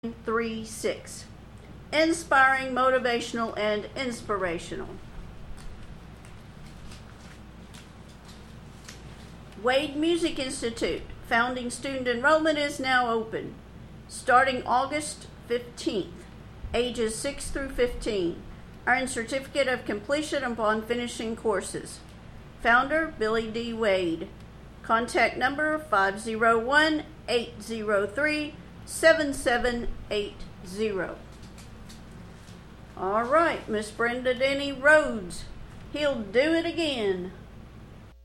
936. Inspiring, motivational, and inspirational. Wade Music Institute. Founding student enrollment is now open. Starting August 15th. Ages 6 through 15. Earn certificate of completion upon finishing courses. Founder, Billy D. Wade. Contact number 501-803-7780. All right, Miss Brenda Denny Rhodes. He'll do it again.